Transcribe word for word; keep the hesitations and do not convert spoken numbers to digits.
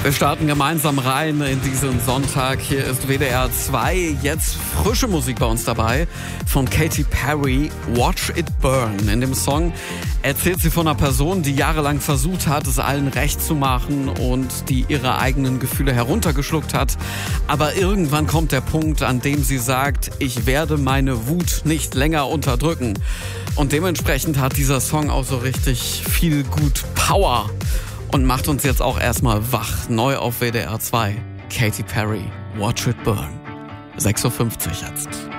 Wir starten gemeinsam rein in diesen Sonntag. Hier ist W D R zwei. Jetzt frische Musik bei uns dabei von Katy Perry, Watch It Burn. In dem Song erzählt sie von einer Person, die jahrelang versucht hat, es allen recht zu machen und die ihre eigenen Gefühle heruntergeschluckt hat. Aber irgendwann kommt der Punkt, an dem sie sagt, ich werde meine Wut nicht länger unterdrücken. Und dementsprechend hat dieser Song auch so richtig viel gut Power. Und macht uns jetzt auch erstmal wach. Neu auf W D R zwei. Katy Perry, Watch It Burn. sechs Uhr fünfzig jetzt.